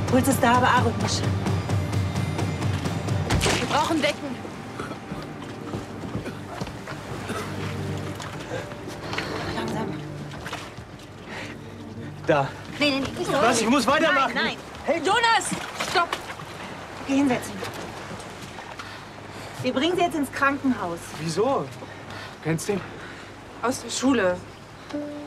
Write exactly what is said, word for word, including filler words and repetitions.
Puls ist da, aber arrhythmisch. Wir brauchen Decken. Langsam. Da. Nee, nee, nicht so. Was? Ich muss weitermachen. Nein, nein. Hey, Jonas! Stopp! Geh hinsetzen. Wir bringen Sie jetzt ins Krankenhaus. Wieso? Kennst du ihn? Aus der Schule.